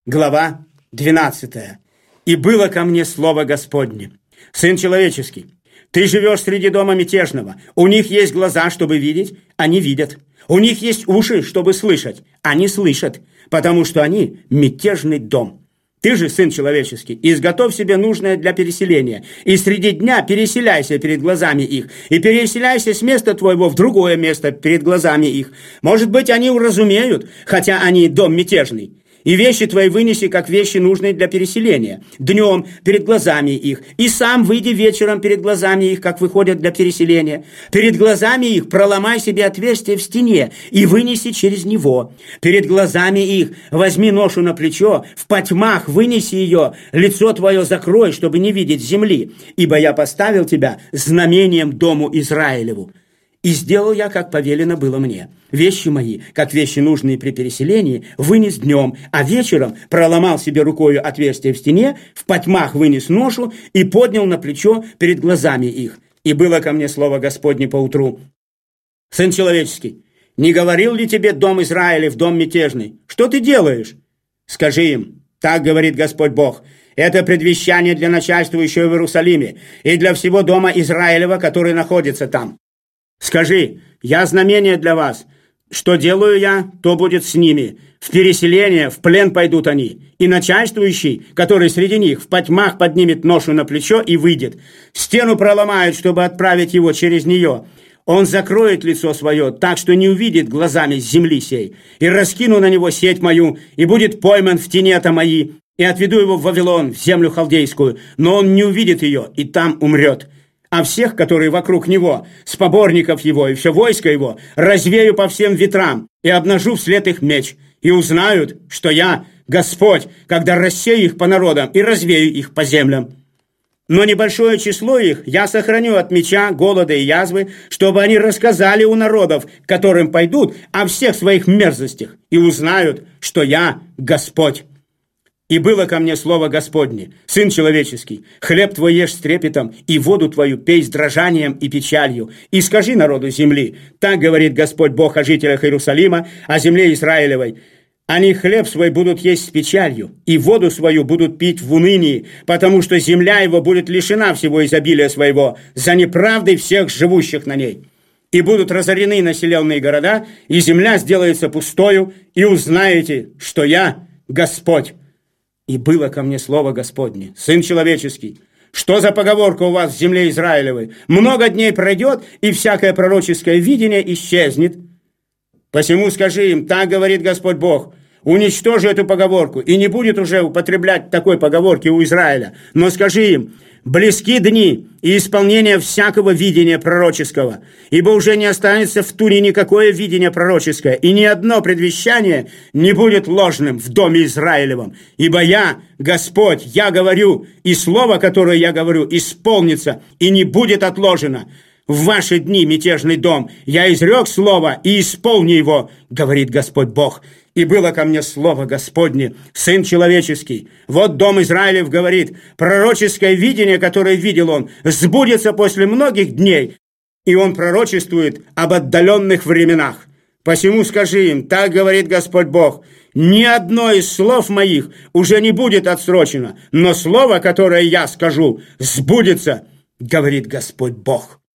Глава 12. «И было ко мне слово Господне: Сын человеческий, ты живешь среди дома мятежного. У них есть глаза, чтобы видеть, они видят. У них есть уши, чтобы слышать, они слышат, потому что они мятежный дом. Ты же, сын человеческий, изготовь себе нужное для переселения, и среди дня переселяйся перед глазами их, и переселяйся с места твоего в другое место перед глазами их. Может быть, они уразумеют, хотя они дом мятежный. И вещи твои вынеси, как вещи, нужные для переселения, днем перед глазами их, и сам выйди вечером перед глазами их, как выходят для переселения. Перед глазами их проломай себе отверстие в стене и вынеси через него. Перед глазами их возьми ношу на плечо, в потьмах вынеси ее, лицо твое закрой, чтобы не видеть земли, ибо я поставил тебя знамением дому Израилеву. И сделал я, как повелено было мне. Вещи мои, как вещи, нужные при переселении, вынес днем, а вечером проломал себе рукою отверстие в стене, в потьмах вынес ношу и поднял на плечо перед глазами их. И было ко мне слово Господне поутру: Сын человеческий, не говорил ли тебе дом Израилев, дом мятежный? Что ты делаешь? Скажи им: так говорит Господь Бог. Это предвещание для начальствующего в Иерусалиме и для всего дома Израилева, который находится там. Скажи: я знамение для вас. Что делаю я, то будет с ними. В переселение, в плен пойдут они. И начальствующий, который среди них, в потьмах поднимет ношу на плечо и выйдет. Стену проломают, чтобы отправить его через нее. Он закроет лицо свое, так что не увидит глазами земли сей. И раскину на него сеть мою, и будет пойман в тенета мои. И отведу его в Вавилон, в землю халдейскую. Но он не увидит ее, и там умрет. А всех, которые вокруг него, с поборников его и все войско его, развею по всем ветрам и обнажу вслед их меч. И узнают, что я, Господь, когда рассею их по народам и развею их по землям. Но небольшое число их я сохраню от меча, голода и язвы, чтобы они рассказали у народов, к которым пойдут, о всех своих мерзостях, и узнают, что я, Господь. И было ко мне слово Господне: Сын человеческий, хлеб твой ешь с трепетом, и воду твою пей с дрожанием и печалью. И скажи народу земли: так говорит Господь Бог о жителях Иерусалима, о земле Израилевой. Они хлеб свой будут есть с печалью, и воду свою будут пить в унынии, потому что земля его будет лишена всего изобилия своего за неправдой всех живущих на ней. И будут разорены населенные города, и земля сделается пустою, и узнаете, что я Господь. И было ко мне слово Господне: Сын человеческий, что за поговорка у вас в земле Израилевой? Много дней пройдет, и всякое пророческое видение исчезнет. Посему скажи им: так говорит Господь Бог, уничтожи эту поговорку, и не будет уже употреблять такой поговорки у Израиля. Но скажи им: близки дни и исполнение всякого видения пророческого, ибо уже не останется в туре никакое видение пророческое, и ни одно предвещание не будет ложным в доме Израилевом. Ибо я, Господь, я говорю, и слово, которое я говорю, исполнится, и не будет отложено. В ваши дни, мятежный дом, я изрек слово и исполню его, говорит Господь Бог. И было ко мне слово Господне: Сын человеческий, вот дом Израилев говорит, пророческое видение, которое видел он, сбудется после многих дней, и он пророчествует об отдаленных временах. Посему скажи им: так говорит Господь Бог, ни одно из слов моих уже не будет отсрочено, но слово, которое я скажу, сбудется, говорит Господь Бог.